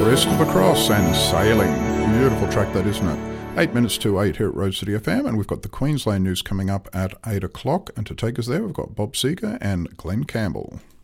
Crest of the Cross and Sailing. Beautiful track that, isn't it? 8 minutes to 8 here at Rose City FM, and we've got the Queensland news coming up at 8 o'clock. And to take us there, we've got Bob Seeger and Glenn Campbell.